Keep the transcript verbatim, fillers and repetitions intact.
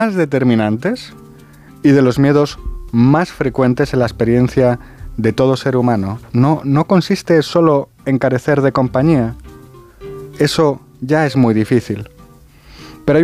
más determinantes y de los miedos más frecuentes en la experiencia de todo ser humano. No, no consiste solo en carecer de compañía. Eso ya es muy difícil.